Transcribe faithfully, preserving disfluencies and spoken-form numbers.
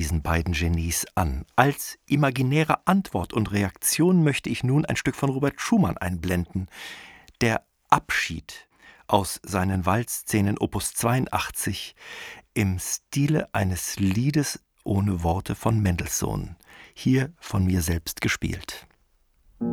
diesen beiden Genies an. Als imaginäre Antwort und Reaktion möchte ich nun ein Stück von Robert Schumann einblenden. Der Abschied aus seinen Waldszenen Opus zweiundachtzig im Stile eines Liedes ohne Worte von Mendelssohn, hier von mir selbst gespielt.